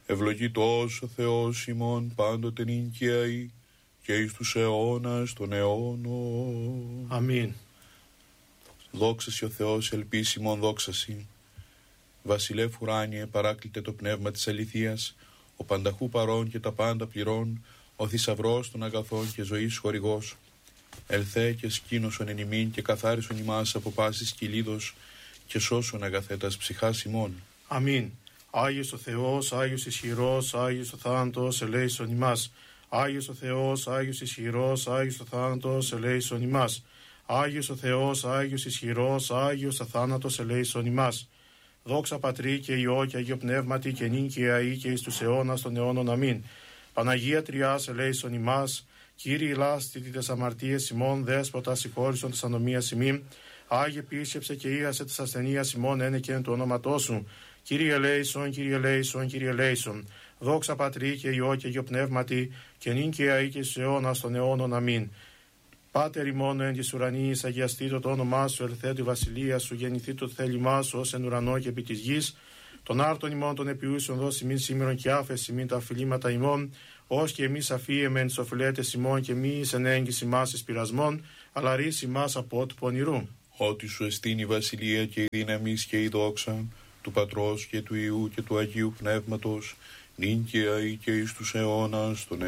Ευλογητός ο Θεός ημών πάντοτε νυν και αεί και εις τους αιώνας των αιώνων. Αμήν. Δόξασι ο Θεός, ελπίσιμον δόξασι. Βασιλεύ ουράνιε, παράκλητε το πνεύμα της αληθείας, ο πανταχού παρών και τα πάντα πληρών, ο θησαυρός των αγαθών και ζωής χορηγός. Ελθέ και σκήνωσον εν ημίν και καθάρισον ημάς από πάσης κυλίδος και σώσον αγαθέτας ψυχάς ημών. Αμήν. Άγιος ο Θεός, Άγιος ισχυρός, Άγιος ο θάνατος, ελέησον ημάς. Άγιος ο Θεός, Άγιος ισχυρός, Άγιος ο θάνατος, ελέησον ημάς. Άγιος ο Θεός, Άγιος ισχυρός, Άγιος ο θάνατος, ελέησον ημάς. Δόξα Πατρί και Υιό και Αγίο Πνεύματι και νυν και αεί και εις τους αιώνας των αιώνων. Αμήν. Παναγία Τριάς, ελέησον ημάς. Κύριε ηλάστη τες αμαρτίες ημών, Δέσποτα συγχώρησον τες ανομίας ημίν. Άγιε πίστεψε και ίασε τες ασθενείας ημών, ένεκεν του ονόματός σου. Κύριε ελέησον, Κύριε ελέησον, Κύριε ελέησον. Δόξα Πατρί και Υιό και Αγίο Πνεύματι και νυν και αεί και στους αιώνας των αιώνων. Αμήν. Πάτερ ημών εν της ουρανής, αγιαστήτω το όνομά σου, ελθέτω η βασιλεία σου, γεννηθεί το θέλημά σου ως εν ουρανό και επί της γης. Τον άρτον ημών των επιούσεων δώσει ημίν σήμερον και άφεση ημίν τα οφειλήματα ημών, ως και εμείς αφίεμεν τις οφειλέτες ημών και μη εις εν έγκυς ημάς εις πειρασμών, αλλά ρίση ημάς από του πονηρού. Ότι σου εστίν η βασιλεία και η δύναμη και η δόξα του Πατρός και του Υιού και του Αγίου Πνεύματος, νυν και αεί και εις τους αιώνας των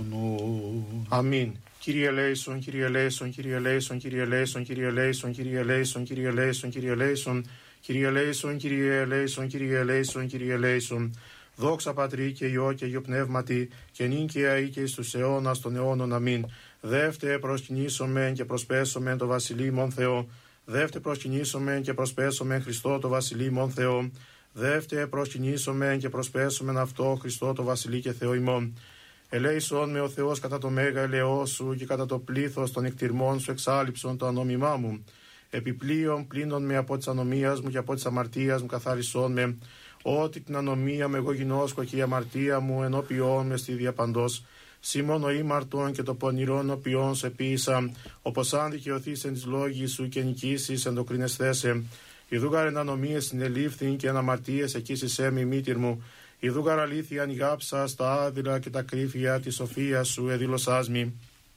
αιώνων. Αμήν. Κύριε ελέησον, Κύριε ελέησον, Κύριε ελέησον, Κύριε ελέησον, Κύριε ελέησον, Κύριε ελέησον, Κύριε ελέησον, Κύριε ελέησον, Κύριε ελέησον, Κύριε ελέησον, Κύριε ελέησον, Κύριε ελέησον. Δόξα Πατρί και Υιό και Αγίο Πνεύματι και νυν και αεί και εις τους αιώνας των αιώνων. Αμήν. Δεύτε προσκυνήσομεν και προσπέσομεν το βασιλείμον Θεό. Δεύτε προσκυνήσομεν και προσπέσομεν Χριστό το βασιλείμον Θεό. Δεύτε προσκυνήσομεν και προσπέσομεν αυτό Χριστό το βασιλεί και Θεό ημών. Ελέησον με ο Θεός κατά το μέγα ελαιό σου και κατά το πλήθος των εκτιρμών σου εξάλειψον το ανόμημά μου. Επιπλέον πλύνον με από της ανομίας μου και από της αμαρτίας μου καθάρισον με. Ότι την ανομία μου εγώ γινώσκω και η αμαρτία μου ενώπιόν με στη διαπαντός. Σήμον ο ήμαρτον και το πονηρόν ενώπιόν σε ποίησα, όπως αν δικαιωθείς εν της λόγης σου και νικήσεις εν το κρινεσθέσε. Ιδούγαρ εν ανομίες συνελήφθην και εν αμαρτίες εκείσισέ μη μήτηρ μου. Ιδούγαρ αλήθεια ανοιγάψα στα άδειλα και τα κρύφια της σοφίας σου εδήλωσάς μη.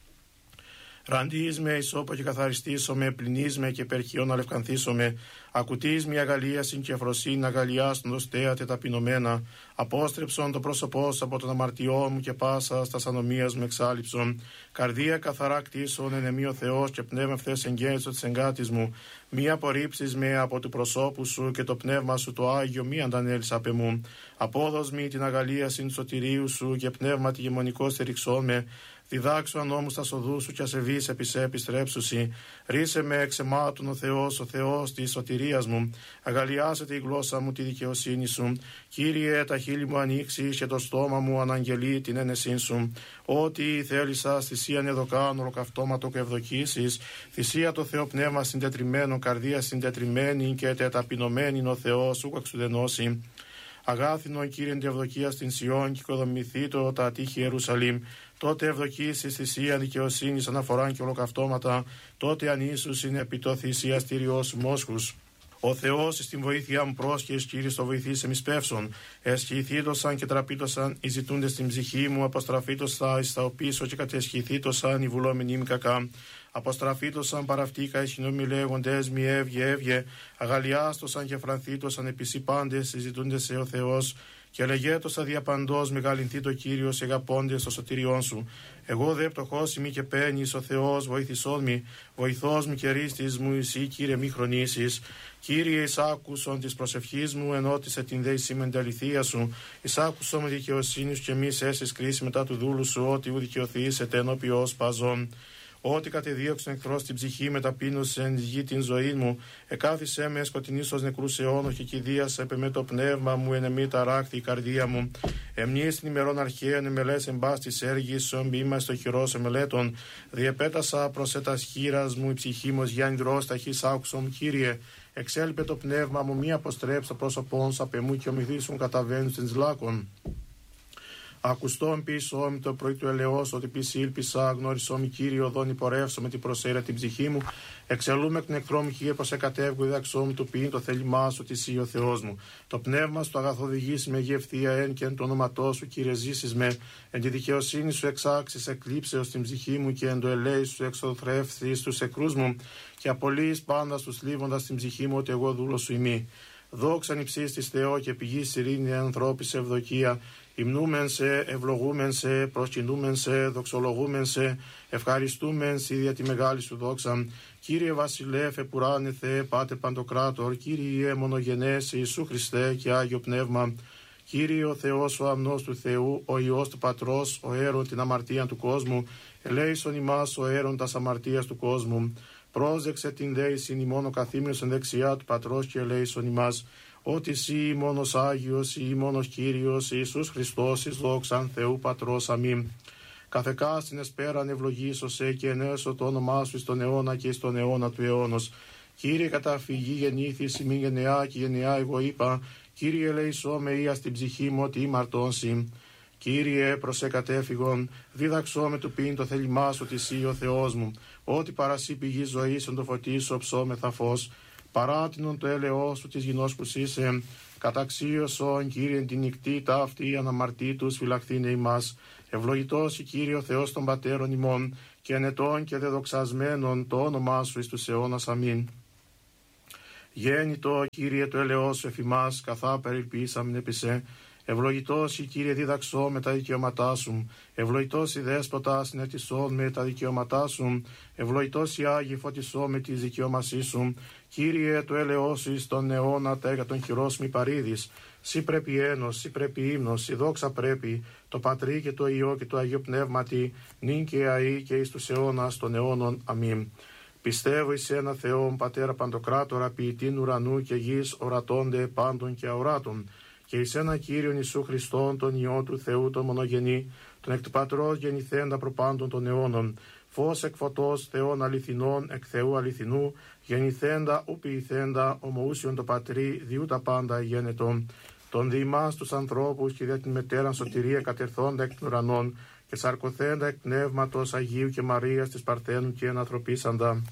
Ραντείς με ισόπο και καθαριστήσομαι, πλυνείς με και περχιόν αλευκανθήσομαι. Ακουτείς με αγαλίασιν και αφροσύν, αγαλιάστον δοστέατε ταπεινωμένα. Απόστρεψον το πρόσωπό σου από τον αμαρτιό μου και πάσα στα ανομίας μου εξάλειψον. Καρδία καθαρά κτίσον εν εμή ο Θεός και πνεύμα ευθές εγγέννησο της εγκάτης μου. Μη απορρίψεις με από του προσώπου σου και το πνεύμα σου το Άγιο μη αντανέλεις απ' εμού. Απόδος μη την αγαλίασιν του σωτηρίου σου και πνεύμα τη γεμονικό στηριξόν με. Διδάξου ανώμους τα σοδού σου και ασεβείς επί σε επιστρέψουσι. Ρίσε με εξαιμάτων ο Θεός της σωτηρίας μου. Αγαλιάσετε η γλώσσα μου τη δικαιοσύνη σου. Κύριε, τα χείλη μου ανοίξεις και το στόμα μου αναγγελεί την ένεσήν σου. Ό,τι θέλησα θυσίαν εδωκάν ολοκαυτώματο και ευδοκίσεις. Θυσία το Θεό πνεύμα συντετριμένο, καρδία συντετριμένη και τεταπεινωμένη ο Θεός ούκ εξουδενώσει. Αγάθινον Κύριε τη ευδοκία στην Σιών και οικοδομηθεί το τα τείχη Ιερουσαλήμ. Τότε ευδοκίσεις θυσία δικαιοσύνης αναφοράν και ολοκαυτώματα. Τότε ανήσους είναι επί το θυσιαστήριό μόσχους. Ο Θεός στην βοήθεια μου πρόσχες, Κύριε, στο βοηθήσει εμείς πεύσον. Εσχηθήτωσαν και τραπήτωσαν οι ζητούντες στην ψυχή μου, αποστραφήτωσα εις τα οπίσω και κατεσχηθήτωσαν οι βουλόμενοι μη κακά. Αποστραφήτωσαν παραυτήκα οι συγγνώμη λέγοντες μη έβγε, αγαλιάστωσαν και φρανθήτωσαν επισή πάντες συζητούντες σε ο Θεός. Και λεγέτωσα διαπαντός μεγαλυνθεί το Κύριος εγαπώντες στο σωτηριόν σου. Εγώ δε πτωχός ημί και παίρνεις ο Θεός βοήθησόν μη, βοηθός μου και ρίστης μου εσύ Κύριε μη χρονίσεις. Κύριε εισάκουσον της προσευχής μου ενώτισε την δεησήμενη αληθεία σου. Εισάκουσον με δικαιοσύνη σου και μη έσες κρίση μετά του δούλου σου ότι ου δικαιωθήσετε ενώπιός παζών. Ότι κατεδίωξε εχθρό στην ψυχή με ταπείνωσε εν γη την ζωή μου. Εκάθισε με σκοτεινή ω νεκρού αιώνων και κηδίασε με το πνεύμα μου εν εμή ταράχτη η καρδία μου. Εμνή στην ημερών αρχαίων εμελέ εμπάστη έργη, σομπήμα στο χειρό εμελέτων. Διεπέτασα προ έτα χείρα μου η ψυχή μου Γιάννη δρόσταχη, άκουσον Κύριε. Εξέλιπε το πνεύμα μου, μη αποστρέψει το πρόσωπόν σου απ' εμού και ομηθήσουν καταβαίνουν στην λάκων. Ακουστών πίσω το πρωί του ελαιός, ότι πισή ήλπισα, γνώρισόμη Κύριε, οδόν υπορεύσω με την προσέρα την ψυχή μου. Εξελούμε εκ την εχθρό μου, Κύριε, πως εκατεύγω, διδαξώ μου το ποιήν το θέλημά σου, ότι εσύ ο Θεός μου. Το πνεύμα σου αγαθοδηγήσει με γευθεία εν και εν το όνοματό σου, Κύριε, ζήσεις με. Εν τη δικαιοσύνη σου εξάξεις εκλείψεως την ψυχή μου και εν το ελέη σου εξωθρεύσεις τους εκρούς μου και απολύεις πάντα στους λίβοντας την ψυχή μου, ότι εγώ δούλος σου ημί. Δόξαν υψίστης Θεό και πηγής ειρήνη ανθρώπης ευδοκία. Υμνούμεν σε, ευλογούμεν σε, προσκυνούμεν σε, δοξολογούμεν σε, ευχαριστούμεν σε δια τη μεγάλη σου δόξα. Κύριε Βασιλεύ, επουράνε Θεέ, Πάτερ Παντοκράτορ, Κύριε μονογενές Ιησού Χριστέ και Άγιο Πνεύμα. Κύριε ο Θεός, ο αμνός του Θεού, ο Υιός του Πατρός, ο αίρον την αμαρτία του κόσμου, ελέησον ημάς ο αίρον τας αμαρτίας του κόσμου. Πρόσδεξε την δέησιν ημών ο καθήμενος εν δεξιά του Πατρός και ελέησον ημάς. Ότι εσύ μόνος Άγιος, ή μόνος Κύριος, Ιησούς Χριστός, εις δόξαν Θεού Πατρός, αμήν. Καθεκάστην εσπέραν ευλογήσωσε και ενέσω το όνομά σου εις τον αιώνα και εις τον αιώνα του αιώνος. Κύριε καταφυγή γεννήθης ημί γενεά και γενεά εγώ είπα, Κύριε ελέησό με ή στην ψυχή μου ότι ημαρτώνσι. Κύριε προσεκατέφυγον, δίδαξό με του πίν το θέλημά σου της ή ο Θεός μου, ότι παρασύ πηγή ζωής εν το φωτίσω ψώμεθα φως. Παράτηνον το έλεος σου της γινός που είσαι, καταξίωσον Κύριε την νυχτή ταύτη αναμαρτήτους φυλαχθήνε ημάς. Ευλογητός η Κύριε ο Θεός των πατέρων ημών και ενετών και δεδοξασμένων το όνομά σου εις τους αιώνας, αμήν. Γέννητο Κύριε το έλεος σου εφημάς, καθά περιποιήσαμεν επισέ. Ευλογητός η Κύριε δίδαξό με τα δικαιώματά σου. Ευλογητός η Δέσποτα συνετισόν με τα δικαιώματά σου. Ευλογητός η Άγιε φωτισό με τη δικαιώμασή σου. Κύριε το έλεος σου εις τον αιώνα τα έργα των χειρός μη παρήδης. Σύ πρέπει ένος, σύ πρέπει ύμνος, σύ δόξα πρέπει, το Πατρί και το Υιό και το Αγίο Πνεύματι, νυν και αεί και εις τους αιώνας των αιώνων. Αμήν. Πιστεύω εις ένα Θεόν, Πατέρα Παντοκράτορα, ποιητήν ουρανού και γης, ορατώνται πάντων και αοράτων. Και εις ένα Κύριον Ιησού Χριστόν, τον Υιό του Θεού, τον μονογενή, τον εκ του Πατρός γεννηθέντα προπάντων των αιώνων, φως εκ φωτός Θεών αληθινών, εκ Θεού αληθινού, γεννηθέντα, ουποιηθέντα, ομοούσιον το Πατρί, διού τα πάντα γένετον. Τον διημάς τους ανθρώπους και δια την μετέραν σωτηρία κατερθόντα εκ των ουρανών, και σαρκωθέντα εκ πνεύματος Αγίου και Μαρίας της Παρθένου και ενανθρωπίσαντα.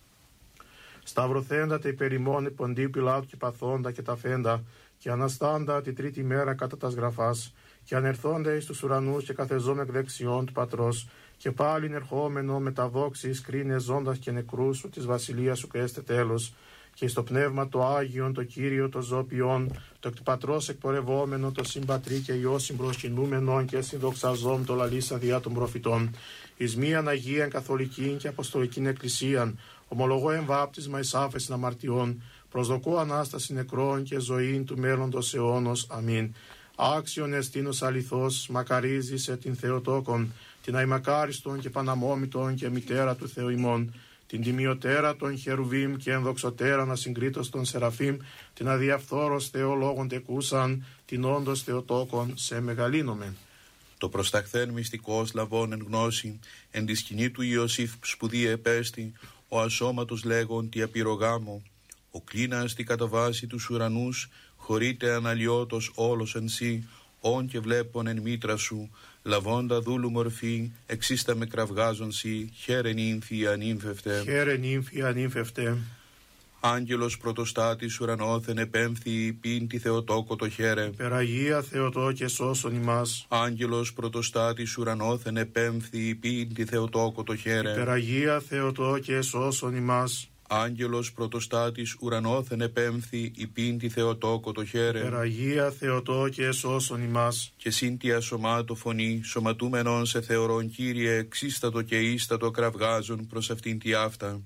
Σταυρωθέντα τε υπερημών Ποντίου Πιλάτου και παθόντα και ταφέντα, και αναστάντα τη τρίτη μέρα κατά τας γραφάς, και ανερθόντα εις τους ουρανούς και καθεζόμαι εκ δεξιών του Πατρός, και πάλιν ερχόμενο με τα δόξης κρίνε ζώντας και νεκρούς σου της βασιλείας σου και έστε τέλος, και στο πνεύμα το Άγιον, το Κύριο, το Ζώπιον, το εκ του Πατρός εκπορευόμενο, το Συμπατρί και Υιό συμπροσκυνούμενον και συνδοξαζόμ το λαλίσα διά των προφητών, εις μίαν Αγίαν Καθολικήν και Αποστολικήν Εκκλησίαν, ομολογώ εμβάπτισμα εις άφεσιν αμαρτιών, προσδοκώ Ανάσταση νεκρών και ζωήν του μέλλοντος αιώνος. Αμήν. Άξιον εστίνος αληθώς, μακαρίζησε την Θεοτόκον, την αημακάριστον και παναμόμητον και μητέρα του Θεού ημών, την τιμιωτέρα των Χερουβίμ και ενδοξωτέραν ασυγκρίτως των Σεραφείμ, την αδιαφθόρος Θεολόγων τεκούσαν, την όντως Θεοτόκον σε μεγαλύνομεν. Το προσταχθέν μυστικός λαβών εν γνώση, εν τη σκηνή του Ιωσήφ σπουδή επέστη, ο ασώματος λέγον τι απειρογάμο, ο κλίνας τι καταβάσει τους ουρανούς, χωρίτε αναλιώτος όλος εν σύ, όν και βλέπον εν μήτρα σου, λαβώντα δούλου μορφή, εξίστα με κραυγάζον σύ, χαίρε νύμφη ανήμφευτε. Χαίρε νύμφη ανήμφευτε. Άγγελος πρωτοστάτης ουρανόθεν επέμφθη, πίν τη Θεοτόκο το χαίρε. Περαγία Θεοτόκε σώσον ημάς. Άγγελος πρωτοστάτης ουρανόθεν επέμφθη, πίν τη Θεοτόκο το χαίρε. Περαγία Θεοτόκε σώσον ημάς. Άγγελος πρωτοστάτης ουρανόθεν επέμφθη, υπήν τη Θεοτόκο το χαίρε. Περαγία Θεοτόκε σώσον ημάς. Και σύντια σωμάτω φωνή, σωματούμενον σε θεωρών Κύριε, εξίστατο και ίστατο κραυγάζουν προς αυτήν τη αυτά.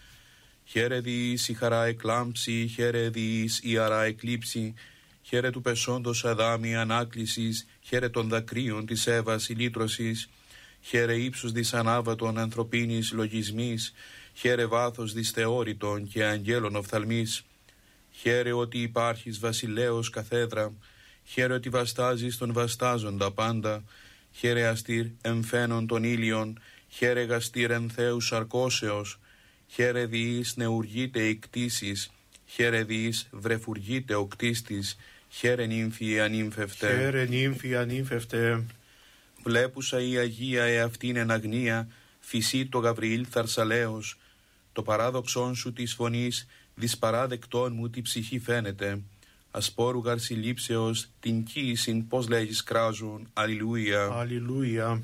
Χαίρε διείς η χαρά εκλάμψη, χαίρε διείς η αρά εκλείψη, χαίρε του πεσόντος Αδάμι ανάκλησης, χαίρε των δακρύων της Εύας η λύτρωσης, χαίρε ύψους δυσανάβατον ανθρωπίνης λογισμής, χαίρε βάθος δυσθεώρητον και αγγέλων οφθαλμής, χαίρε ότι υπάρχεις βασιλέος καθέδρα, χαίρε ότι βαστάζεις τον βαστάζοντα πάντα, χαίρε αστήρ εμφαίνον των ήλιων, χαίρε γαστήρ εν Θεούς αρκώσεως, χαίρε διείς νεουργείται η κτήσης, χαίρε διείς βρεφουργείται ο κτίστης, χαίρε νύμφη ανήμφευτε. Χαίρε νύμφη ανήμφευτε. Βλέπουσα η Αγία εαυτήν εν αγνία, φυσί το Γαβριήλ θαρσαλέος, το παράδοξόν σου της φωνής, δυσπαράδεκτόν μου τη ψυχή φαίνεται. Ασπόρου γαρσιλήψεως, την κοίησιν πώς λέγεις κράζουν, αλληλούια. Αλληλούια.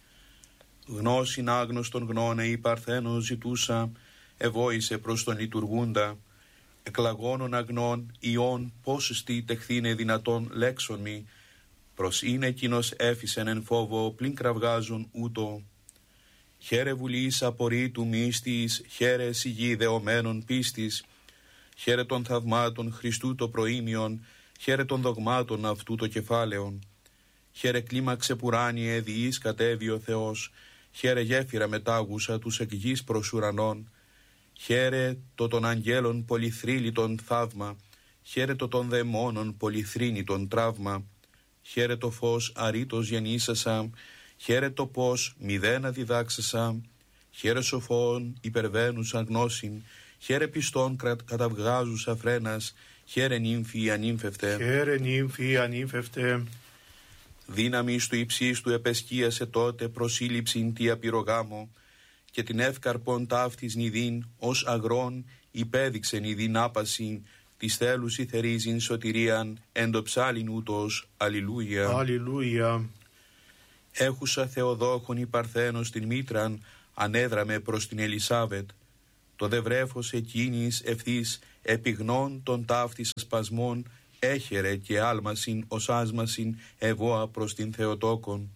Γνώσιν άγνωστον γνώνε η Παρθένος ζητούσα, ευόησε προς τον λειτουργούντα. Εκλαγώνων αγνών, ιών, πόσους τι τεχθήνε δυνατόν λέξον μη, προς είναι εκείνος έφυσεν εν φόβο, πλην κραυγάζουν ούτω. Χαίρε βουλής απορρίτου μίστης, χαίρε σιγή δεωμένων πίστης, χαίρε των θαυμάτων Χριστού το προήμιον, χαίρε των δογμάτων αυτού το κεφάλαιον. Χαίρε κλίμαξε πουράνιε διείς κατέβη ο Θεός, χαίρε γέφυρα μετάγουσα τους εκ γης προς ουρανών. Χαίρε το των αγγέλων πολυθρύλιτον θαύμα, χαίρε το των δαιμόνων πολυθρύνητον τραύμα. Χαίρε το φως αρήτως γεννήσασα, χαίρε το πως μηδένα διδάξασα, χαίρε σοφών υπερβαίνουσα γνώσιν, χαίρε πιστών καταυγάζουσα φρένας, χαίρε νύμφη ανύμφευτε. Χαίρε νύμφη ανύμφευτε. Δύναμις του υψίστου επεσκίασε τότε προσήλυψην τι απειρογάμο, και την εύκαρπον ταύτης νηδίν ως αγρόν υπέδειξεν νηδίν άπαση, της θέλους ηθερίζειν σωτηρίαν εν το ψάλιν ούτως. Αλληλούια. Αλληλούια. Έχουσα Θεοδόχον η Παρθένος την μήτραν, ανέδραμε προς την Ελισάβετ. Το δε βρέφος εκείνης ευθύς επιγνών των ταύτης ασπασμών, έχερε και άλμασιν ως άσμασιν ευώα προς την Θεοτόκον.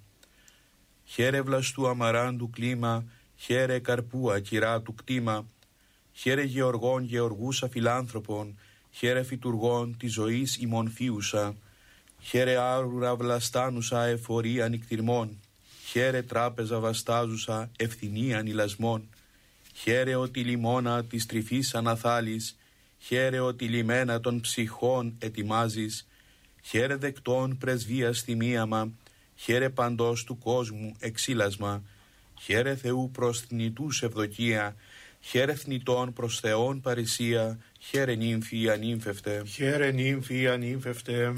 Χαίρε βλαστού αμαράντου κλίμα, χαίρε καρπού ακυρά του κτήμα, χαίρε γεωργών γεωργούσα φιλάνθρωπων, χαίρε φυτουργών τη ζωής ημών φίουσα, χαίρε άρουρα βλαστάνουσα εφορία νικτυρμών, χαίρε τράπεζα βαστάζουσα ευθυνία νηλασμών, χαίρε ότι λιμώνα της τρυφής αναθάλεις, χαίρε ότι λιμένα των ψυχών ετοιμάζεις, χαίρε δεκτών πρεσβείας θυμίαμα, χαίρε παντός του κόσμου εξήλασμα, χαίρε Θεού προς θνητούς ευδοκία, χαίρε θνητών προς Θεόν παρησία, χαίρε νύμφη ανύμφευτε. Χαίρε νύμφη ανύμφευτε.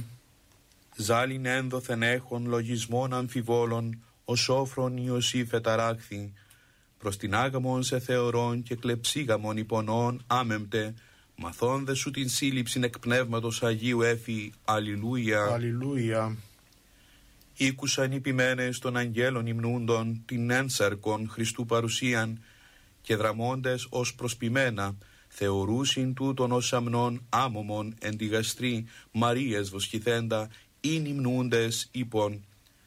Ζάλιν ένδοθεν έχων λογισμών αμφιβόλων, ο σόφρον Ιωσήφ εταράκθη, προς την άγαμον σε θεωρών και κλεψίγαμον υπονών άμεμπτε, μαθώνδε σου την σύλληψην εκ πνεύματος Αγίου έφη. Αλληλούια. Αλληλούια. Ήκουσαν οι ποιμένες των αγγέλων υμνούντων την ένσαρκον Χριστού παρουσίαν, και δραμώντες ως προσποιμένα θεωρούσιν τούτον ως αμνών άμωμον εν τη γαστρή Μαρίας βοσχηθέντα, ειν υμνούντες είπων.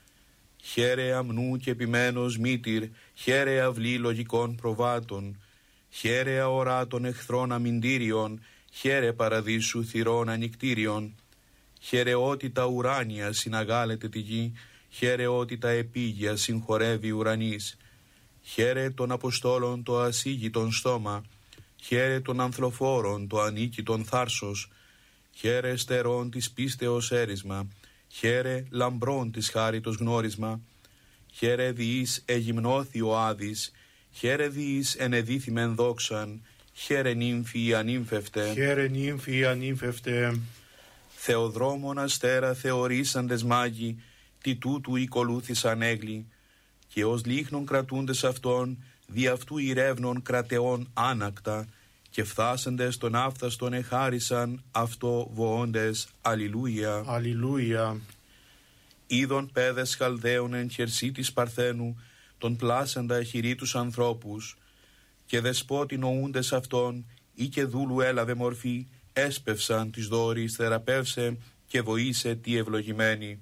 Χαίρε αμνού και ποιμένος μήτυρ, χαίρε αυλή λογικών προβάτων, χαίρε αορά των εχθρών αμυντήριων, χαίρε παραδείσου θυρών ανικτήριων. Χαίρε ότι τα ουράνια συναγάλεται τη γη, χαίρε ότι τα επίγεια συγχωρεύει ουρανής. Χαίρε των Αποστόλων το ασίγητον στόμα, χαίρε των ανθλοφόρων το ανίκητον θάρσος, χαίρε στερών της πίστεως έρισμα, χαίρε λαμπρών της χάριτος γνώρισμα, χαίρε διείς εγυμνώθη ο Άδης, χαίρε διείς ενεδίθημεν δόξαν, χαίρε νύμφη ανύμφευτε. Χαίρε νύμφη ανύμφευτε. Θεοδρόμων αστέρα θεωρήσαντες μάγοι, τι τούτου οικολούθησαν έγλοι, και ως λίχνον κρατούντες αυτών, δι' αυτού ηρεύνων κρατεών άνακτα, και φθάσαντες τον άφθαστον εχάρισαν αυτό βοώντες. Αλληλούια. Αλληλούια. Είδων πέδες Χαλδαίων εν χερσί της Παρθένου, τον πλάσαντα χειρί τους ανθρώπους, και δεσπότη νοούντες αυτών, ή και δούλου έλαβε μορφή, έσπευσαν της δόρης θεραπεύσε και βοήσε τη ευλογημένη.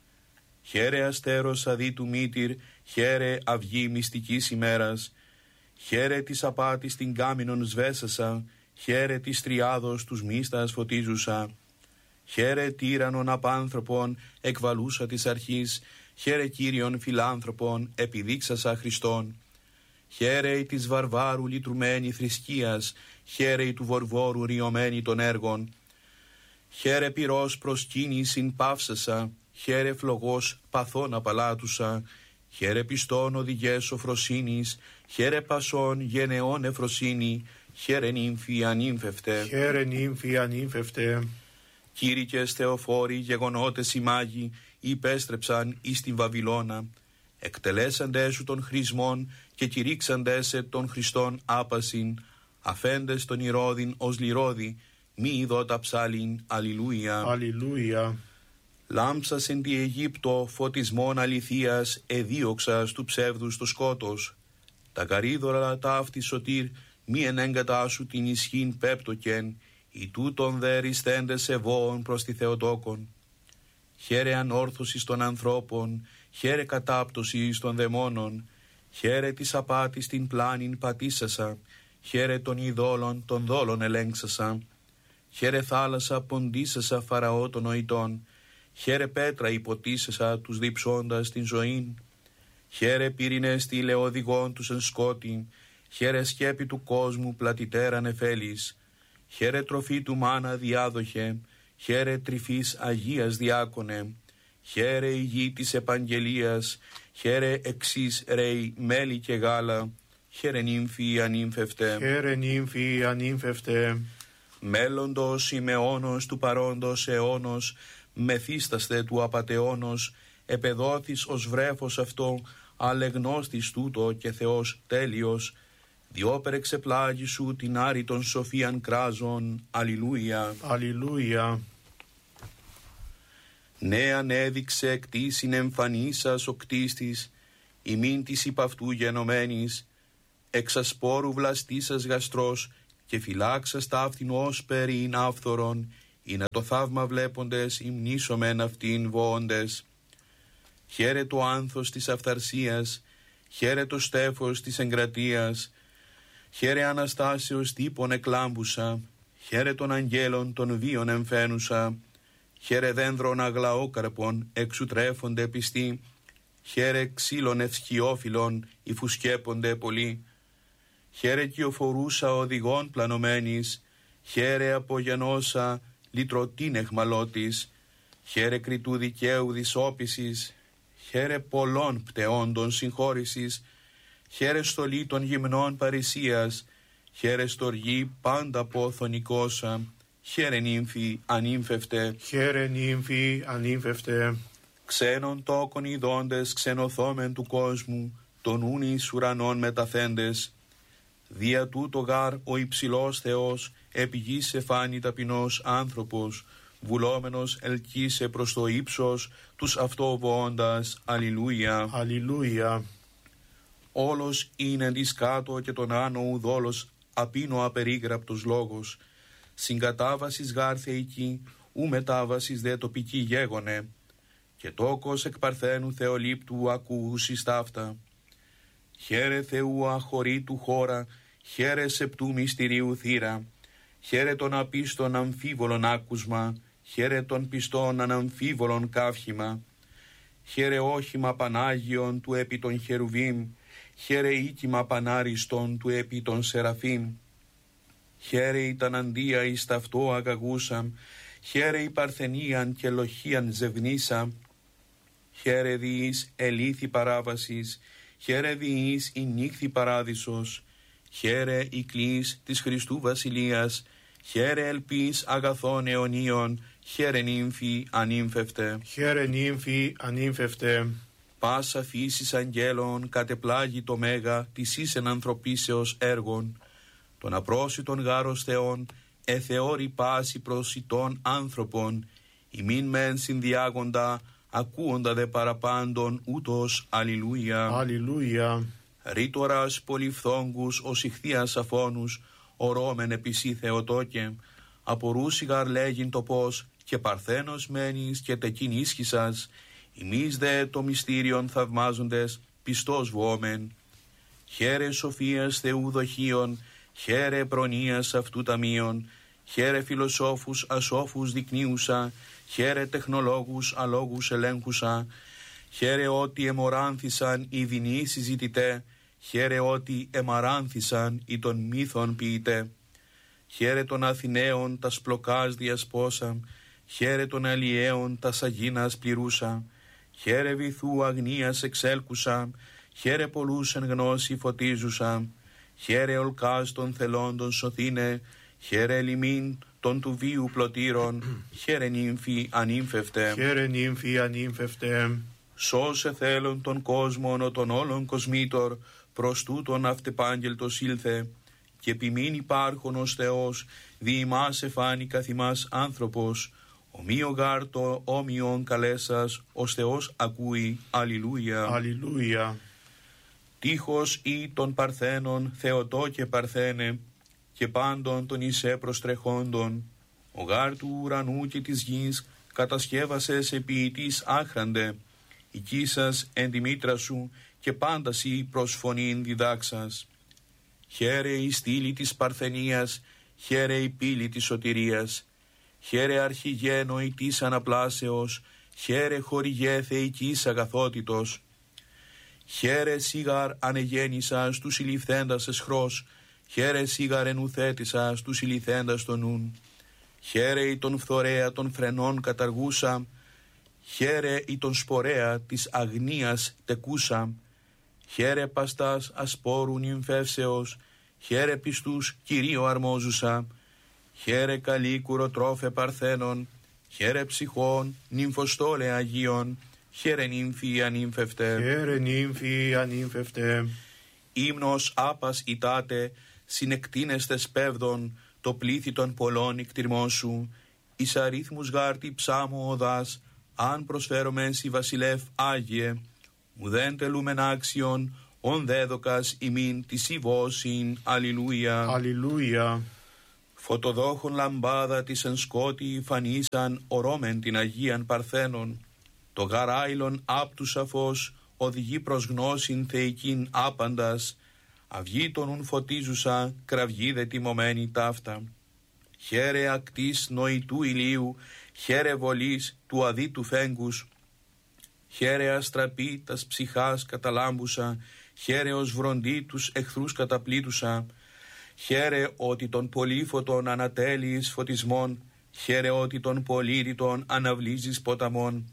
Χαίρε αστέρος αδίτου μήτυρ, χαίρε αυγή μυστικής ημέρας, χαίρε της απάτης την κάμινον σβέσασα, χαίρε της τριάδος τους μίστας φωτίζουσα, χαίρε τύρανον απάνθρωπον εκβαλούσα της αρχής, χαίρε Κύριον φιλάνθρωπον επιδείξασα Χριστόν, χαίρε της βαρβάρου λυτρουμένη θρησκείας, χαίρε του βορβόρου ριωμένη των έργων, χαίρε πυρός προσκύνησιν παύσασα, χαίρε φλογός παθών απαλάτουσα, χαίρε πιστών οδηγές σοφροσύνης, χαίρε πασών γενεών εφροσύνη, χαίρε νύμφη ανύμφευτε. Χαίρε νύμφη ανύμφευτε. Κήρυκες θεοφόροι γεγονότες οι μάγοι, υπέστρεψαν εις την Βαβυλώνα, εκτελέσαντε σου των χρησμών και κηρύξαντε σε των Χριστών άπασιν, αφέντες των ηρώδιν ως λιρώδη, μη ειδώτα ψάλιν, αλληλούια. Αλληλούια. Λάμψας εν τη Αιγύπτο φωτισμόν αληθείας, εδίωξας του ψεύδους το σκότος. Τα καρύδωρα ταύτη σωτήρ, μη ενέγκατά σου την ισχύν πέπτοκεν, οι τούτον δε ριστέντες ευώων προς τη Θεοτόκον. Χαίρε ανόρθωσης των ανθρώπων, χαίρε κατάπτωσης των δαιμόνων, χαίρε της απάτης την πλάνην πατήσασα, χαίρε των ειδόλων των δόλων ελέγξασα, χαίρε θάλασσα ποντίσασα Φαραώ των νοητών, χαίρε πέτρα υποτίσασα τους διψώντας την ζωήν, χαίρε πυρηνές τη λεωδηγών τους εν σκότη, χαίρε σκέπη του κόσμου πλατητέρα νεφέλης, χαίρε τροφή του μάνα διάδοχε, χαίρε τρυφής Αγίας διάκονε, χαίρε η γη της επαγγελίας, χαίρε εξής ρέι μέλι και γάλα, χαίρε νύμφη ανύμφευτε. Χαίρε νύμφη ανύμφευτε. Μέλλοντος ημεώνος του παρόντος αιώνος, μεθύσταστε του απατεώνος, επεδόθης ως βρέφος αυτό, αλεγνώστης τούτο και Θεός τέλειος, διόπερεξε πλάγι σου την άρη των σοφίαν κράζων. Αλληλούια. Αλληλούια. Ναι ανέδειξε κτήσιν εμφανίσας ο κτίστης, ημίν της υπ' αυτού γενομένης, εξασπόρου βλαστήσας γαστρός και φυλάξας ταύτην ως περίν άφθορον, ή να το θαύμα βλέποντες υμνήσομεν αυτήν βοώντες. Χαίρε το άνθος της αυθαρσίας, χαίρε το στέφος της εγκρατείας, χαίρε Αναστάσεως τύπων εκλάμπουσα, χαίρε των αγγέλων των βίων εμφαίνουσα, χαίρε δένδρων αγλαόκαρπων εξουτρέφονται πιστοί, χαίρε ξύλων ευσχιόφιλων υφουσκέπονται πολλοί, χαίρε κυοφορούσα οδηγών πλανωμένης, χαίρε απογενώσα λυτρωτήν εχμαλώτης, χαίρε κριτού δικαίου δυσόπισης, χαίρε πολλών πτεόντων συγχώρησης, χαίρε στολή των γυμνών παρησίας, χαίρε στοργή πάντα πόθον οικόσα, χαίρε νύμφη ανύμφευτε. Χαίρε νύμφη ανύμφευτε. Ξένων τόκων ειδώντες ξενοθόμεν του κόσμου, των ούνης ουρανών μεταθέντες. Δια τούτο γάρ ο υψηλός Θεός, επί γης εφάνει ταπεινός άνθρωπος, βουλόμενος ελκύσε προς το ύψος τους αυτοβοώντας. Αλληλούια. Αλληλούια. Όλος είναι της κάτω και τον άνω ουδόλος, απίνο απερίγραπτος λόγος. Συγκατάβασης γάρ θεϊκή, ου μετάβασης δε τοπική γέγονε. Και τόκος εκ παρθένου θεολήπτου ακούουσις ταύτα. Χαίρε Θεού αχωρήτου χώρα, χαίρε σεπτού μυστηρίου θύρα. Χαίρε των απίστων αμφίβολων άκουσμα, χαίρε των πιστών αναμφίβολων καύχημα. Χαίρε όχημα Πανάγιον του επί των χερουβίμ, χαίρε οίκημα Πανάριστον του επί των σεραφίμ. Χαίρε η ταναντία εις ταυτό αγαγούσαμ, χαίρε η παρθενίαν και λοχίαν ζευνήσα. Χαίρε διείς ελήθη παράβασης, χαίρε διείς η νύχθη παράδεισος. Χαίρε η κλής της Χριστού Βασιλείας, χαίρε ελπίς αγαθών αιωνίων, χαίρε νύμφη ανύμφευτε. Χαίρε νύμφη ανύμφευτε. Πάσα φύσης αγγέλων κατεπλάγει το μέγα της ίσεν ανθρωπίσεως έργων. Τον απρόσιτον γάρος Θεών εθεώρη πάση προσιτών άνθρωπον, ημίν μεν συνδιάγοντα, ακούοντα δε παραπάντων ούτως. Αλληλούια. Αλληλούια. Ρήτορας πολυφθόγκους ως ηχθείας αφώνους, ορώμεν επισή Θεοτόκε, απορούσιγαρ λέγειν το πώς, και παρθένος μένεις και τεκίν ίσχυσας, ημείς δε το μυστήριον θαυμάζοντες, πιστός βόμεν. Χαίρε σοφίας Θεού δοχείων, χαίρε προνοίας αυτού ταμείων, χαίρε φιλοσόφους ασόφους δεικνύουσα, χαίρε τεχνολόγους αλόγους ελέγχουσα, χαίρε ότι εμοράνθησαν οι δεινοί συζητητέ, χαίρε ότι εμαράνθησαν οι των μύθων ποιητέ. Χαίρε των Αθηναίων τας πλοκάς διασπόσα, χαίρε των Αλλιέων τας αγίνας πληρούσα, χαίρε βυθού αγνίας εξέλκουσα, χαίρε πολλούς εν γνώση φωτίζουσα, χαίρε ολκάς των θελόντων σωθήνε, χαίρε λιμήν των του βίου πλωτήρων, χαίρε νύμφη ανύμφευτε. Χαίρε νύμφη ανύμφευτε. Σώσε θέλον τον κόσμον ο των όλων κοσμήτωρ, προς τούτον αυτεπάγγελτος ήλθε, και επιμήν υπάρχον ως Θεός, δι' ημάς εφάνει καθ' ημάς άνθρωπος, ομοίο γάρ το όμοιον καλέσας, ως Θεός ακούει. Αλληλούια. Αλληλούια. Τείχος ή των Παρθένων, Θεοτό και Παρθένε, και πάντων των Ισέ προστρεχόντων, ο γάρ του ουρανού και της γης, κατασκεύασες επί της άχραντε, οικίσας εν τη μήτρα σου, και πάντασι προς φωνήν διδάξας. Χαίρε η στήλη της Παρθενίας, χαίρε η πύλη της σωτηρίας, χαίρε αρχηγένο η της αναπλάσεως, χαίρε χορηγέ θεϊκής αγαθότητος. Χαίρε σίγαρ ανεγέννησας τους συλληφθέντας εσχρός, χαίρε σίγαρ ενουθέτησας τους συλληφθέντας των νουν. Χαίρε η τον φθορέα των φρενών καταργούσα, χαίρε η τον σπορέα της αγνίας τεκούσα. Χαίρε παστάς ασπόρου νυμφεύσεως, χαίρε πιστούς Κυρίω αρμόζουσα. Χαίρε καλή κουροτρόφε Παρθένων, χαίρε ψυχών νυμφοστόλε Αγίων, χαίρε νύμφη ανύμφευτε. Χαίρε νύμφη ανύμφευτε. Ύμνος άπας ητάτε, συνεκτείνεστε σπέβδον, το πλήθη των πολλών εκτιρμών σου. Εις αρίθμους γάρτη ψάμω οδάς, αν προσφέρομεν σοι βασιλεύ Άγιε, ουδέν τελούμεν άξιον, ον δέδοκας ημίν της ιβώσιν. Αλληλούια. Αλληλούια. Φωτοδόχων λαμπάδα της εν σκότη φανίσαν ορώμεν την Αγίαν Παρθένων. Το γαράιλον άπτου σαφώς οδηγεί προς γνώσιν θεϊκήν άπαντας. Αυγή τον ουν φωτίζουσα, κραυγή δε τιμωμένη ταύτα. Χαίρε ακτής νοητού ηλίου, χαίρε βολής του αδίτου φέγγους. Χαίρε αστραπή τας ψυχάς καταλάμπουσα, χαίρε ως βροντί τους εχθρούς καταπλήτουσα. Χαίρε ότι τον πολύφωτον ανατέλεις φωτισμών, χαίρε ότι τον πολύρητον αναβλύζεις ποταμών.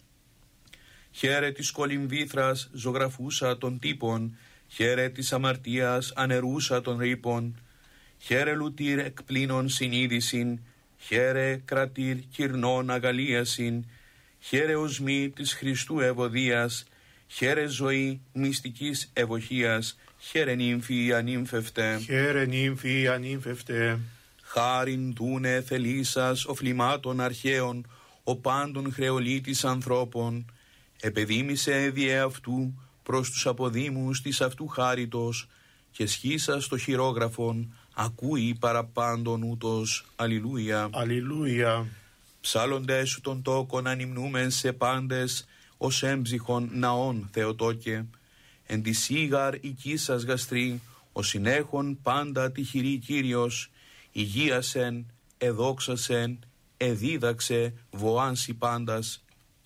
Χαίρε της κολυμβήθρας ζωγραφούσα των τύπων, χαίρε της αμαρτίας ανερούσα των ρήπων. Χαίρε λουτήρ εκπλήνων συνείδησιν, χαίρε κρατήρ κυρνών αγαλίασιν. Χαίρε οσμή της Χριστού ευωδίας, χαίρε ζωή μυστικής ευοχίας, χαίρε νύμφη ανύμφευτε. Χαίρε νύμφη ανύμφευτε. Χάριν δούνε θελήσας οφλημάτων αρχαίων, ο πάντων χρεολίτης ανθρώπων. Επεδήμησε διέ αυτού προς τους αποδήμους της αυτού χάριτος, και σχίσας το χειρόγραφον ακούει παραπάντων ούτως. Αλληλούια. Αλληλούια. Ψάλλοντες σου τον τόκον ανυμνούμεν σε πάντες, ως έμψυχον ναών Θεοτόκε. Εν τη σίγαρ οικίσας γαστρή, ο συνέχον πάντα τυχηρή Κύριος. Υγείασεν, εδόξασεν, εδίδαξε, βοάνσι πάντας.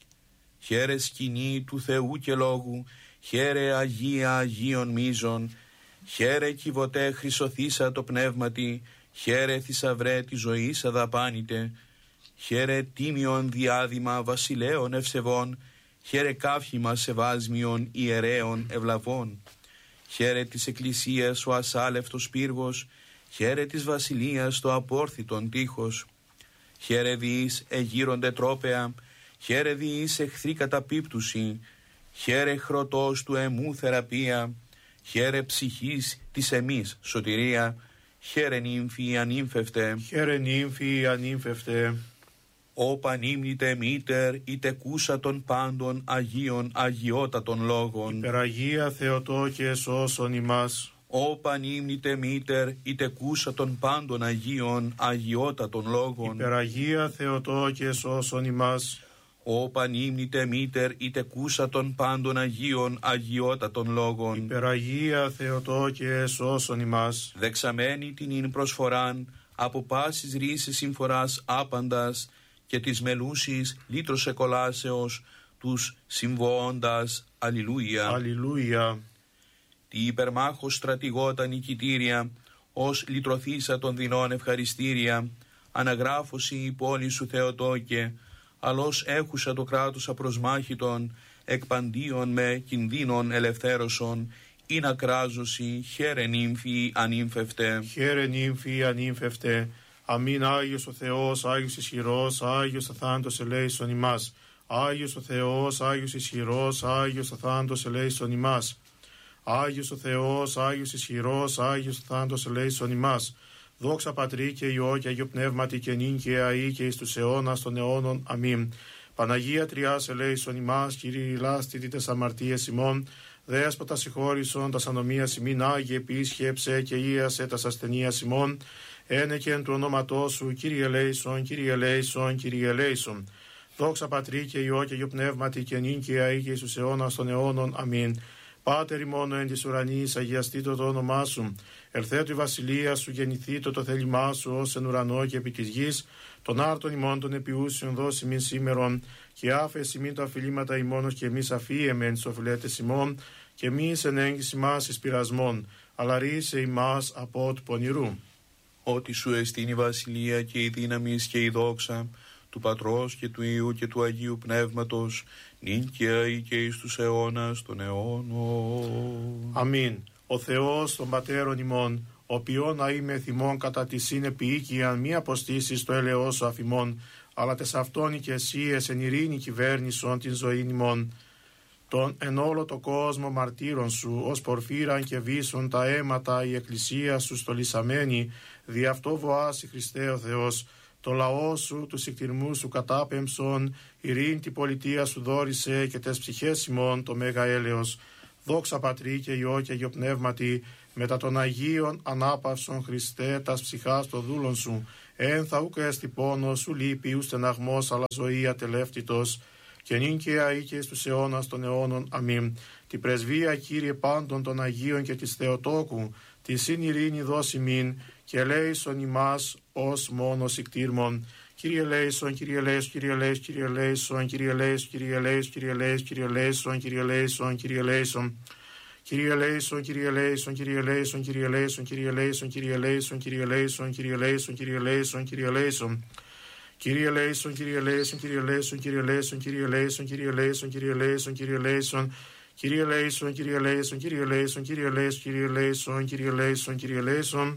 Χαίρε σκηνή του Θεού και λόγου, χαίρε Αγία Αγίων μίζων. Χαίρε κυβωτέ χρυσοθήσα το πνεύματι, χαίρε θησαυρέ τη ζωής αδαπάνητε. Χαίρε τίμιον διάδημα βασιλέων ευσεβών, χαίρε καύχημα σεβάσμιον ιερέων ευλαβών. Χαίρε της εκκλησίας ο ασάλευτος πύργος, χαίρε της βασιλείας το απόρθητον τείχος. Χαίρε διείς εγείρονται τρόπεα, χαίρε διείς εχθροί καταπίπτουσι, χαίρε χρωτός του εμού θεραπεία, χαίρε ψυχής της εμείς σωτηρία, χαίρε νύμφη ανύμφευτε. Χαίρε νύμφη ανύμφευτε. Ω πανύμνητε μήτερ, είτε κούσα των πάντων Αγίων αγιότατων λόγων. Υπεραγία Θεοτόκε σώσον ημάς. Ω πανύμνητε μήτερ, είτε κούσα των πάντων Αγίων αγιότατων λόγων. Υπεραγία Θεοτόκε σώσον ημάς. Ω πανύμνητε μήτερ, είτε κούσα των πάντων Αγίων αγιότατων λόγων. Υπεραγία Θεοτόκε σώσον ημάς. Δεξαμένη την ιν προσφοράν, από πάσης ρίσης συμφοράς άπαντας, και της μελούσης λύτρωσε κολάσεως, τους συμβοώντας. Αλληλούια. Αλληλούια. Τη υπερμάχος στρατηγότα νικητήρια, ως λυτρωθήσα των δεινών ευχαριστήρια, αναγράφωση η πόλη σου Θεοτόκε, αλώς έχουσα το κράτος απροσμάχητον, εκπαντίον με κινδύνων ελευθέρωσον, ή να κράζωση, χαίρε νύμφη ανύμφευτε. Χαίρε νύμφη ανύμφευτε. Αμήν Άγιος ο Θεός, Άγιος ισχυρός, Άγιος αθάνατος ελέησον ημάς. Άγιος ο Θεός, Άγιος ισχυρός, Άγιος ο θάνατος ελέησον ημάς. Άγιος ο Θεός, Άγιος ισχυρός, Άγιος ο θάνατος ελέησον ημάς. Δόξα Πατρί και Υιό και Αγίου Πνεύματι και νυν και αεί και εις τους αιώνας των αιώνων. Αμήν. Παναγία Τριάς ελέησον ημάς, Κύριε λάστητη τες αμαρτίες ημών, Δέσποτα συγχώρησον τας ανομίας ημίν, Άγιε επίσχεψε και ίασε τας ασθενείας ημών, ένεκεν του ονόματός σου, Κύριε ελέησον, Κύριε ελέησον, Κύριε ελέησον. Δόξα Πατρί και Υιό και Αγίου Πνεύματι και νυν και αεί και εις τους αιώνας των αιώνων. Αμήν. Πάτερ ημών εν της ουρανής, αγιαστήτω το όνομά σου. Ελθέτω η βασιλεία σου, γεννηθήτω το θέλημά σου, ως εν ουρανό και επί της γης. Τον άρτον ημών των επιούσιων δώσει μην σήμερον, και άφεση μην τα αφιλήματα ημώνος και εμείς αφίεμεν τις οφειλέτες ημών, και εμείς εν έγκυση μας εις πειρασμών, αλλά ρίσε ημάς από του πονηρού. Ότι σου εστίν η βασιλεία και η δύναμη και η δόξα του Πατρός και του Υιού και του Αγίου Πνεύματος, νυν και αεί και εις τους αιώνας των αιώνων. Αμήν. Ο Θεός των Πατέρων ημών, ο ποιόν να είμαι θυμών κατά τη σύνεπη οίκιαν, μη αποστήσεις το έλεος σου αφημών, αλλά τες αυτόν οικεσίες εν ειρήνη κυβέρνησον την ζωήν ημών. Τον εν όλο το κόσμο μαρτύρων σου, ως πορφύραν και βίσουν τα αίματα η εκκλησία σου στολισαμένη, δι' αυτό βοάσει Χριστέ ο Θεός. Το λαό σου, του συκτηρμού σου κατάπεμψον, ειρήνη τη πολιτεία σου δόρισε και τες ψυχές ημών το μέγα έλεος. Δόξα Πατρί και Υιό και Αγίου Πνεύματι, μετά των Αγίων ανάπαυσον Χριστέ τας ψυχάς το δούλον σου, ένθα ουκ έστι πόνος, σου λύπη ου στεναγμός, αλλά ζωή ατελεύτητος, και νυν και αεί και εις τους αιώνας των αιώνων. Αμήν. Τη πρεσβεία, Κύριε, πάντων των Αγίων και της Θεοτόκου, τη συν ειρήνη δώσει μην, και ελέησον ημάς ως μόνος ικτήρμον. Κύριε ελέησον, Κύριε ελέησον, Κύριε ελέησον, Κύριε ελέησον, Κύριε ελέησον, Κύριε ελέησον, Κύριε ελέησον, Κύριε ελέησον, Κύριε ελέησον. Κύριε ελέησον, Κύριε ελέησον, Κύριε ελέησον, Κύριε ελέησον, Κύριε ελέησον, Κύριε ελέησον, Κύριε ελέησον, Κύριε ελέησον, Κύριε ελέησον, Κύριε ελέησον. Κύριε ελέησον, Κύριε ελέησον, Κύριε ελέησον, Κύριε ελέησον, Κύριε ελέησον, Κύριε ελέησον, Κύριε ελέησον, Κύριε ελέησον. Κύριε ελέησον, Κύριε ελέησον, Κύριε ελέησον, Κύριε ελέησον, Κύριε ελέησον, Κύριε ελέησον.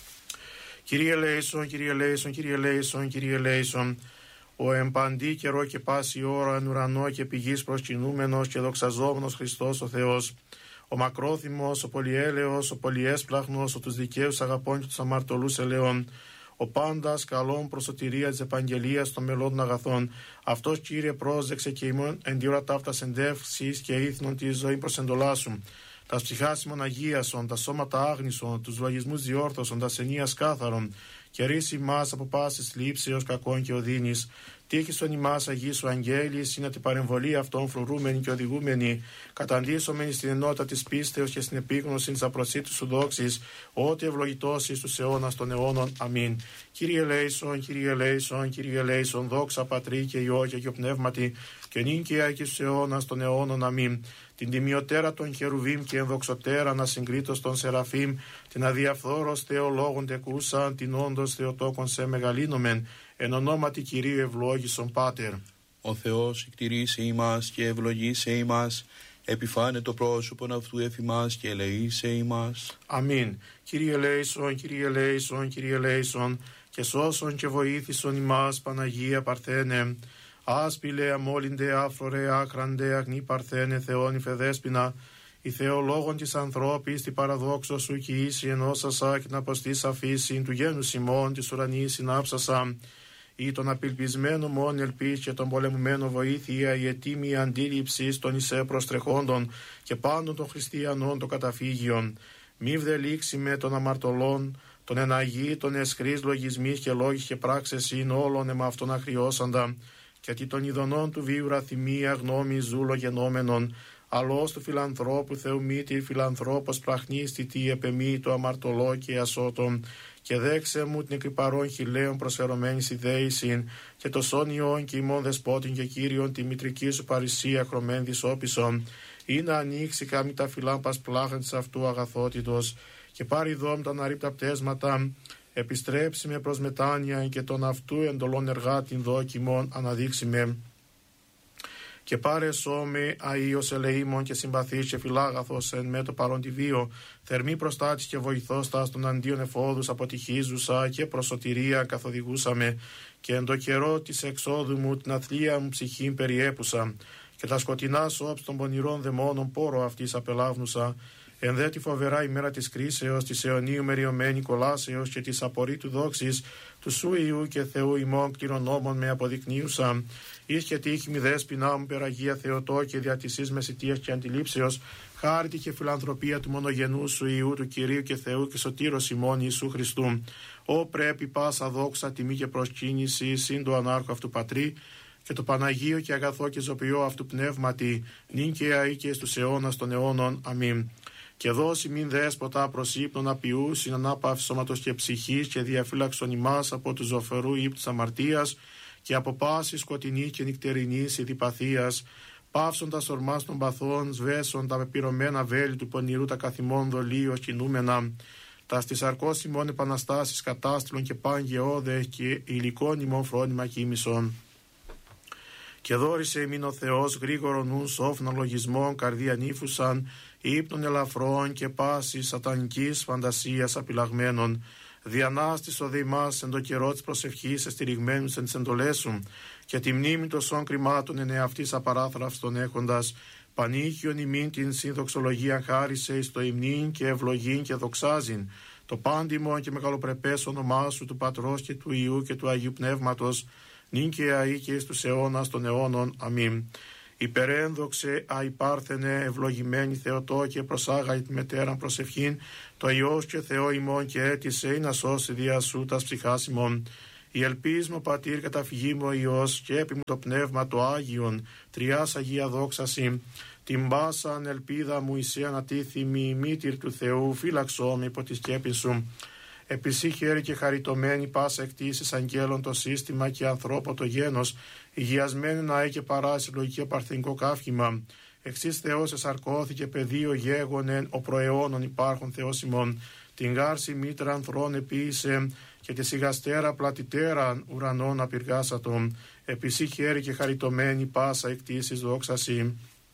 Κύριε ελέησον, Κύριε ελέησον, Κύριε ελέησον, Κύριε ελέησον. Ο εμπαντή καιρό και πάση ώρα εν ουρανό και πηγής προσκυνούμενος και δοξαζόμενος Χριστός ο Θεός. Ο μακρόθυμος, ο πολυέλεος, ο πολυέσπλαχνος, ο τους δικαίους αγαπών και τους αμαρτωλούς ελαιών. Ο πάντας καλών προς σωτηρία της επαγγελίας των μελών των αγαθών. Αυτός, Κύριε, πρόσδεξε και ημών εν τη ώρα ταύτα εντεύξεις και ήθνον τη ζωή προς εντολάσουν. Τα ψυχάς ημών αγίασον, τα σώματα άγνησον, τους λογισμούς διόρθωσον, τα ασθενείας κάθαρον, και ρίση μας από πάσης λήψεως κακών και οδύνης. Τύχησον ημάς αγίσου αγγέλης, είναι την παρεμβολή αυτών φρουρούμενη και οδηγούμενη, καταντήσομενη στην ενότητα της πίστεως και στην επίγνωση της απροσίτου σου δόξης, ότι ευλογητός εις τους αιώνας των αιώνων. Αμήν. Κύριε ελέησον, Κύριε ελέησον, Κύριε ελέησον, δόξα Πατρί και Υιό και Αγίου Πνεύματι, και νυν και αεί και στους αιώνας των αιώνων. Αμήν. Την τιμιωτέρα των χερουβίμ και ενδοξωτέρα να συγκρίτως των σεραφείμ, την αδιαφθόρος θεολόγων τεκούσαν, την όντως θεοτόκον σε μεγαλύνομεν, εν ονόματι Κυρίου ευλόγησον Πάτερ. Ο Θεός εκτηρήσε ημάς και ευλογήσε ημάς, επιφάνε το πρόσωπον αυτού εφημάς και ελεήσε ημάς. Αμήν. Κύριε ελέησον, Κύριε ελέησον, Κύριε ελέησον, και σώσον και βοήθησον ημάς, Παναγία Παρθένε. Άσπηλε, αμόλυντε, άφρορε, άκραντε, αγνή Παρθένε, Θεόν υφεδέσποινα, η θεολόγων της ανθρώπης, τη παραδόξο σου και ίση ενώσασα και την αποστής αφήσιν του γένους ημών της ουρανής συνάψασα, ή τον απελπισμένο μόν ελπίς και τον πολεμουμένο βοήθεια, η ετοίμη αντίληψη των εισέ προστρεχόντων και πάντων των χριστιανών των καταφύγιων. Μη βδελήξει με των αμαρτωλών, των εναγεί, των εσχρής λογισμής και λόγης και πράξες είναι όλων εμαυτόν αχριώσαντα, γιατί των ειδονών του βίου ραθυμία γνώμη ζούλο γενόμενον, αλός του φιλανθρώπου θεομήτη φιλανθρώπος πραχνής τι επεμή το αμαρτωλό και ασώτων, και δέξε μου την εκρυπαρών χιλέων προσφερωμένης ιδέησιν, και το σόνιον και ημών δεσπότην και κύριον τη μητρική σου παρησία χρωμέν δυσόπισον, ή να ανοίξει κάμη τα φυλάμπας πλάχαν της αυτού αγαθότητος, και πάρει δόμ τα αναρρίπτα πτέσματα, επιστρέψει με προς μετάνοια και τον αυτού εντολών εργάτην δόκιμων αναδείξει με. Και πάρε σώμε αΐος ελεήμων και συμπαθής και φιλάγαθος εν με το παρόν τη βίο, θερμή προστάτης και βοηθός τας των αντίον εφόδους αποτυχίζουσα και προσωτηρία καθοδηγούσαμε, και εν το καιρό της εξόδου μου την αθλία μου ψυχήν περιέπουσα, και τα σκοτεινά σώψ των πονηρών δαιμόνων πόρο αυτής απελάβνουσα, εν δε τη φοβερά ημέρα της κρίσεως, της αιωνίου μεριωμένη κολάσεως και της απορρίτου δόξης του Σου Ιού και Θεού ημών κληρονόμων με αποδεικνύουσα, εις και τύχη μη δέσποινά μου περαγία Θεοτό και δια της εις μεσητείας και αντιλήψεως, χάρητη και φιλανθρωπία του μονογενού Σου Ιού του Κυρίου και Θεού και Σωτήρος ημών Ιησού Χριστού. Ω πρέπει πάσα δόξα, τιμή και προσκύνηση συν του ανάρχου αυτού πατρί, και το Παναγίο και αγαθό και ζωπιό αυτού πνεύματι, νυν και αεί και στους αιώνας των αιώνων. Αμήν. Και δώσει μην δέσποτα προς ύπνον απειού, συνανάπαυση σώματος και ψυχής, και διαφύλαξον ημάς από του ζωφερού ύπτους αμαρτίας, και από πάση σκοτεινή και νυχτερινής ειδιπαθίας, πάυσον τα σορμάς των παθών, σβέσον τα πεπυρωμένα βέλη του πονηρού τα καθημών δολίως κινούμενα, τα στις αρκός ημών επαναστάσεις κατάστηλων και παν γεώδε και υλικών ημών φρόνημα κοίμησον. Και δόρισε ημίν ο Θεός γρήγορο νουν σόφνων λογισμών καρδία νύφουσαν, ύπνων ελαφρών και πάσης σατανικής φαντασίας απειλαγμένων. Διανάστης ο δε ημάς εν το καιρό της προσευχής εστηριγμένους εν τις εντολές σου, και τη μνήμη τοσών κρυμάτων εν εαυτής απαράθραυστον έχοντας, πανήχιον ημίν την συνδοξολογία χάρισε εις το υμνήν και ευλογήν και δοξάζειν, το πάντιμον και μεγαλοπρεπές όνομά σου του Πατρός και του Υιού και του Αγίου Πνεύματος, νυν και αεί και εις τους αιώνας των αιώνων. Αμήν. Υπερένδοξε αϊπάρθενε ευλογημένη Θεοτό και προσάγα τη μετέραν προσευχήν, το Υιός και Θεό ημών και έτησε να σώσει δια σου τας ψυχάς ημών. Η ελπίς μου πατήρ καταφυγή μου ο Υιός και έπι μου το πνεύμα το Άγιον, τριάς Αγία δόξαση. Την πάσαν ελπίδα μου εισέ ανατίθιμη μήτηρ του Θεού, φύλαξό με υπό τη σκέπη σου. Επισή χέρι και χαριτωμένη πάσα εκτίσεις αγγέλων το σύστημα και ανθρώπο το γένος, υγιασμένη να έχει παράσει λογική παρθενικό καύχημα. Εξής Θεός εσαρκώθηκε πεδίο γέγονεν, ο προαιώνων υπάρχων Θεός ημών. Την γάρση μήτρα ανθρών επίησε και τη σιγαστέρα πλατιτέραν ουρανών απειργάσατον. Επισή χέρι και χαριτωμένη πάσα εκτίσεις δόξαση.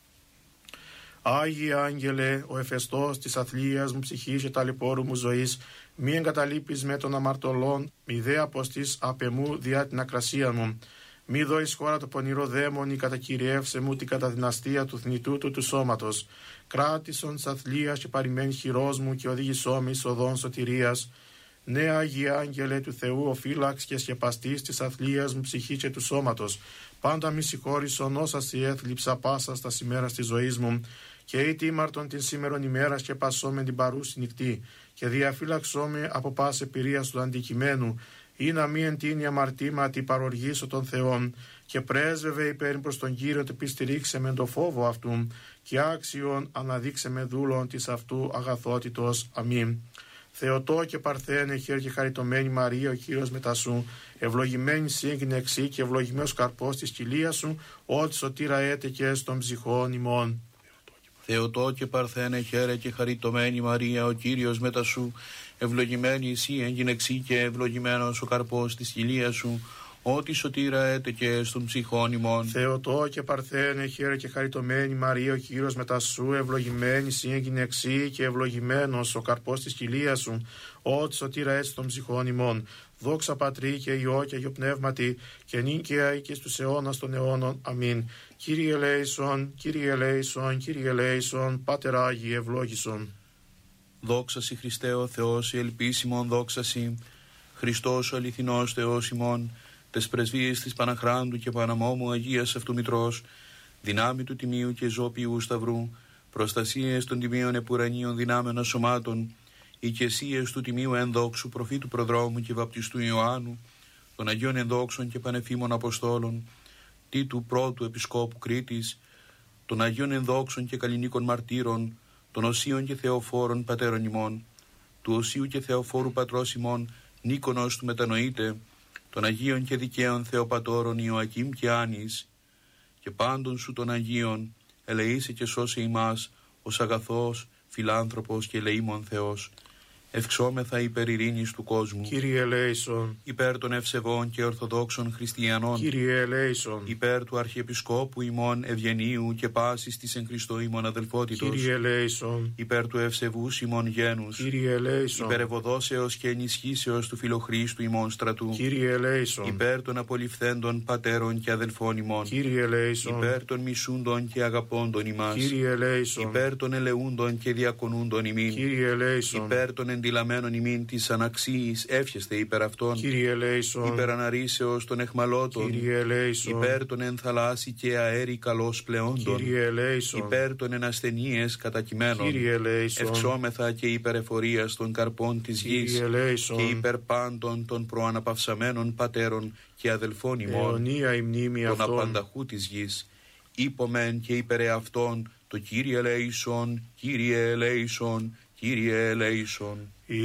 Άγιε Άγγελε, ο εφεστός της αθλίας μου ψυχής και ταλαιπώρου μου ζωής, μη εγκαταλείπεις με των αμαρτωλών, μη δε αποστείς απεμού διά την ακρασία μου. Μη δώεις χώρα το πονηρό δαίμονι, κατακυριεύσε μου την καταδυναστία του θνητού του σώματος. Κράτησον της αθλίας και παρημένη χειρός μου και οδήγησό με εις οδόν σωτηρίας. Ναι, Άγιε Άγγελε του Θεού, ο φύλαξ και σκεπαστής της αθλίας μου ψυχή και του σώματος. Πάντα μη συγχώρησον όσα σοι έθλιψα πάσα στα ημέρας της ζωής μου, και ή τίμαρτον την σήμερον ημέρα σκεπασό με την παρούση νυχτή, και διαφύλαξό με από πάση εμπειρία του αντικειμένου, ή να μη εντείνει αμαρτήματι παροργήσω των Θεών, και πρέσβευε υπέρ προς τον Κύριο του επιστηρίξε με το φόβο αυτού, και άξιον αναδείξε με δούλον της αυτού αγαθότητος. Αμήν. Θεοτό και Παρθένε, χέρι και χαριτωμένη Μαρία, ο Κύριος μετά σου, ευλογημένη σύγκνη εξή και ευλογημένος καρπός της κοιλίας σου, ότι σωτήρα έτεκες των ψυχών ημών. Θεοτό και Παρθένε, χαίρε και χαριτωμένη Μαρία, ο Κύριος μετά σου, ευλογημένη εσύ εν γυναιξή και ευλογημένος ο καρπός της κοιλίας σου, ότι σωτήρα έτεκες των ψυχών ημών. Θεοτό και Παρθένε, χαίρε και χαριτωμένη Μαρία, ο Κύριος μετά σου, ευλογημένη εσύ εν γυναιξή και ευλογημένος ο καρπός της κοιλίας σου, ότι σωτήρα έτεκες των ψυχών ημών. Δόξα Πατρί και Υιό και Αγιο Πνεύματι, και νυν και αεί και στους αιώνας των αιώνων. Αμήν. Κύριε ελέησον, Κύριε ελέησον, Κύριε ελέησον, Πάτερ Άγιε ευλόγησον. Δόξα σοι Χριστέ ο Θεός, η ελπίσιμον δόξα σοι, Χριστός ο αληθινός Θεός ημών, τες πρεσβείες της Παναχράντου και Παναμόμου Αγίας αυτού Μητρός, δυνάμει του Τιμίου και Ζώπιου Σταυρού, προστασίες των Τιμίων επουρανίων δυνάμεων σωμάτων, οικεσίες του Τιμίου ενδόξου προφήτου Προδρόμου και βαπτιστού Ιωάννου, των Αγίων ενδόξων και πανεφήμων Αποστόλων, Τίτου πρώτου Επισκόπου Κρήτης, των Αγίων ενδόξων και καλλινίκων μαρτύρων, των Οσίων και Θεοφόρων πατέρων ημών, του Οσίου και Θεοφόρου πατρός ημών Νίκονος του Μετανοείτε, των Αγίων και Δικαίων Θεοπατώρων Ιωακήμ και Άνης, και πάντων σου των Αγίων, ελεήσε και σώσε ημάς ως αγαθός, φιλάνθρωπος και ελεήμων Θεός. Ευξόμεθα υπέρ ειρήνης του κόσμου. Κύριε ελέησον. Υπέρ των ευσεβών και ορθοδόξων χριστιανών. Κύριε ελέησον. Υπέρ του Αρχιεπισκόπου ημών Ευγενίου και πάσης της εν Χριστώ ημών αδελφότητος. Κύριε ελέησον. Υπέρ του ευσεβούς ημών γένους. Κύριε ελέησον. Υπέρ ευωδόσεως και ενισχύσεως του Φιλοχρίστου ημών στρατού. Κύριε ελέησον. Υπέρ των απολυφθέντων πατέρων και αδελφών ημών. Κύριε ελέησον. Υπέρ των μισούντων και αγαπώντων ημάς. Κύριε ελέησον. Υπέρ των ελεούντων και διακονούντων ημίν. Κύριε ελέησον. Υπέρ των εντυλαμένων ημίν της αναξίης εύχεστε υπέρ αυτών. Κύριε ελέησον. Υπέρ αναρρήσεως των εχμαλώτων. Κύριε ελέησον. Υπέρ των ενθαλάσσι και αέρι καλώς πλεόντων. Κύριε ελέησον. Υπέρ των ενασθενείες κατακειμένων. Κύριε ελέησον. Ευξόμεθα και υπέρ εφορίας των καρπών της γης. Κύριε ελέησον. Και υπέρ πάντων των προαναπαυσαμένων πατέρων και αδελφών ημών. αιωνία η μνήμη Των αυτών. απανταχού της γης. Υπομεν και υπέρ εαυτών το Κύριε ελέησον, Κύριε ελέησον, Κύριε ελέησον.